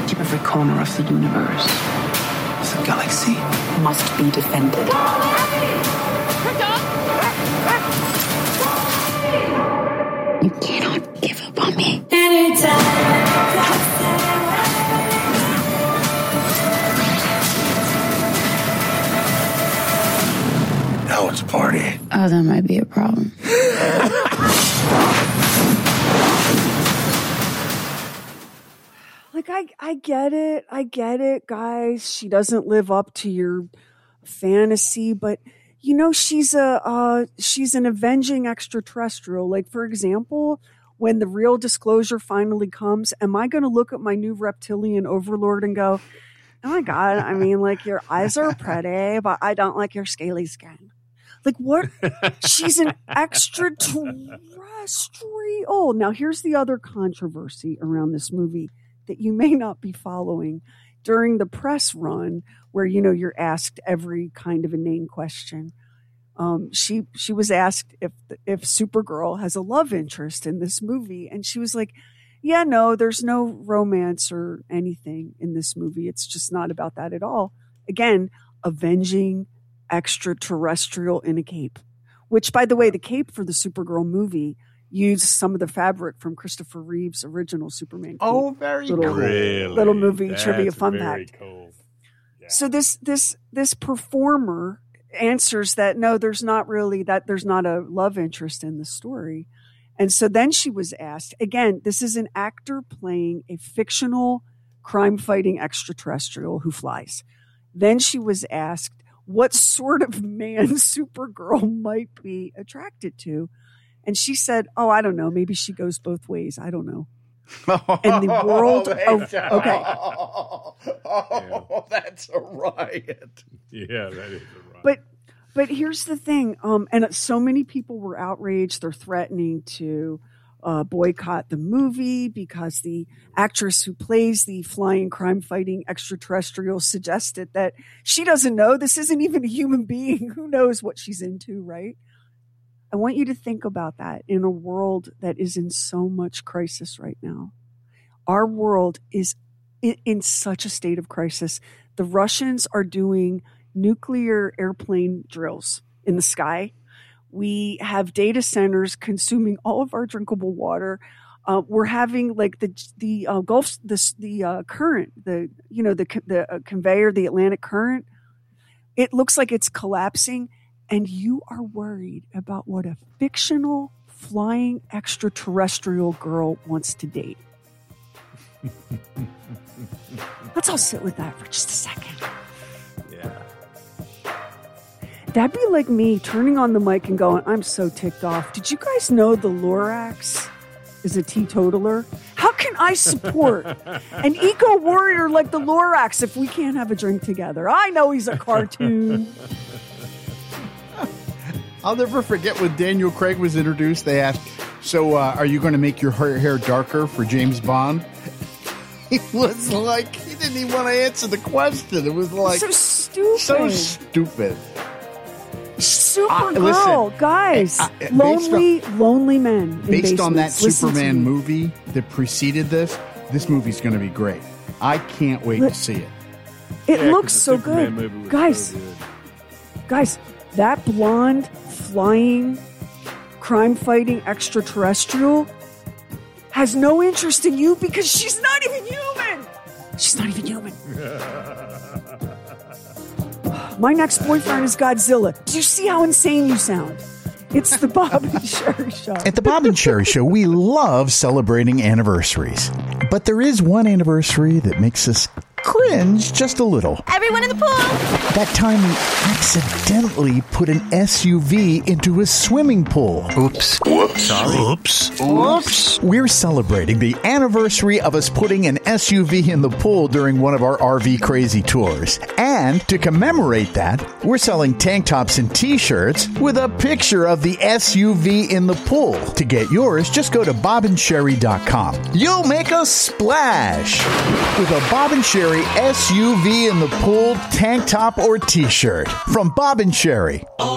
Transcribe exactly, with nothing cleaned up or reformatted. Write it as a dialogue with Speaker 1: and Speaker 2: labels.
Speaker 1: Every corner of the universe, the galaxy, must be defended. You cannot give up on me.
Speaker 2: Now it's a party.
Speaker 1: Oh, that might be a problem.
Speaker 3: Like, I, I get it. I get it, guys. She doesn't live up to your fantasy, but you know, she's a, uh, she's an avenging extraterrestrial. Like, for example, when the real disclosure finally comes, am I going to look at my new reptilian overlord and go, oh my God, I mean, like, your eyes are pretty, but I don't like your scaly skin. Like, what? She's an extraterrestrial. Now, here's the other controversy around this movie that you may not be following. During the press run, where, you know, you're asked every kind of inane question, um, she she was asked if if Supergirl has a love interest in this movie, and she was like, yeah, no, there's no romance or anything in this movie. It's just not about that at all. Again, avenging extraterrestrial in a cape, which, by the way, the cape for the Supergirl movie used some of the fabric from Christopher Reeve's original Superman cape.
Speaker 4: Oh, very
Speaker 3: little,
Speaker 4: cool.
Speaker 5: Really?
Speaker 3: Little movie
Speaker 5: That's
Speaker 3: trivia fun
Speaker 5: very
Speaker 3: fact.
Speaker 5: Cool. Yeah.
Speaker 3: So this this this performer answers that no, there's not really that there's not a love interest in the story. And so then she was asked, again, this is an actor playing a fictional crime-fighting extraterrestrial who flies. Then she was asked what sort of man Supergirl might be attracted to. And she said, oh, I don't know. Maybe she goes both ways. I don't know. And the world. Oh, okay.
Speaker 4: Oh, that's a riot.
Speaker 5: Yeah, that is a riot.
Speaker 3: But but here's the thing. Um, and so many people were outraged. They're threatening to uh, boycott the movie because the actress who plays the flying crime-fighting extraterrestrial suggested that she doesn't know. This isn't even a human being. Who knows what she's into, right? I want you to think about that in a world that is in so much crisis right now. Our world is in, in such a state of crisis. The Russians are doing nuclear airplane drills in the sky. We have data centers consuming all of our drinkable water. Uh, we're having like the the uh, Gulf the the uh, current the you know the the uh, conveyor the Atlantic current. It looks like it's collapsing. And you are worried about what a fictional flying extraterrestrial girl wants to date. Let's all sit with that for just a second.
Speaker 5: Yeah.
Speaker 3: That'd be like me turning on the mic and going, I'm so ticked off. Did you guys know the Lorax is a teetotaler? How can I support an eco-warrior like the Lorax if we can't have a drink together? I know he's a cartoon.
Speaker 4: I'll never forget when Daniel Craig was introduced. They asked, so uh, are you going to make your hair darker for James Bond? He was like, he didn't even want to answer the question. It was like
Speaker 3: so stupid.
Speaker 4: So stupid.
Speaker 3: Supergirl, uh, guys. Uh, uh, lonely, on, lonely men.
Speaker 4: Based on that
Speaker 3: Listen
Speaker 4: Superman movie that preceded this, this movie's going to be great. I can't wait Look, to see it.
Speaker 3: It
Speaker 5: yeah,
Speaker 3: looks so good. Guys,
Speaker 5: so good.
Speaker 3: guys, that blonde, flying, crime-fighting extraterrestrial has no interest in you because she's not even human. She's not even human. My next boyfriend is Godzilla. Do you see how insane you sound? It's the Bob and Sherry Show.
Speaker 6: At the Bob and Sherry Show, we love celebrating anniversaries. But there is one anniversary that makes us cringe just a little.
Speaker 7: Everyone in the pool!
Speaker 6: That time we accidentally put an S U V into a swimming pool.
Speaker 2: Oops. Whoops. Sorry. Oops.
Speaker 6: Oops. We're celebrating the anniversary of us putting an S U V in the pool during one of our R V crazy tours. And to commemorate that, we're selling tank tops and t-shirts with a picture of the S U V in the pool. To get yours, just go to bob and sherry dot com. You'll make a splash with a Bob and Sherry S U V in the pool tank top or t-shirt from Bob and Sherry.